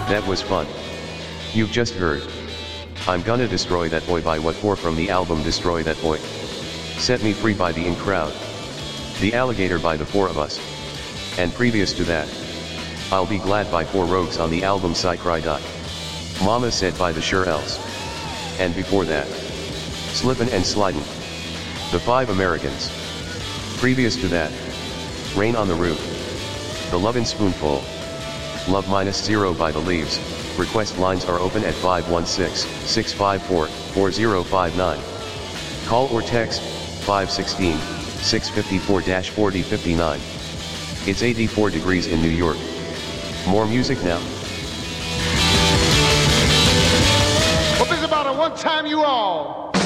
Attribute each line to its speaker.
Speaker 1: That was fun. You've just heard I'm Gonna Destroy That Boy by What For from the album Destroy That Boy. Set Me Free by the In Crowd. The Alligator by The Four of Us. And previous to that, I'll Be Glad by Four Rogues on the album Cry. Mama Said by the Shirelles. And before that, Slippin' and Slidin'. The Five Americans. Previous to that, Rain on the Roof. The Lovin' Spoonful. Love -0 by The Leaves. Request lines are open at 516-654-4059. Call or text 516-654-4059. It's 84 degrees in New York. More music now.
Speaker 2: Well, this is about a one time you all.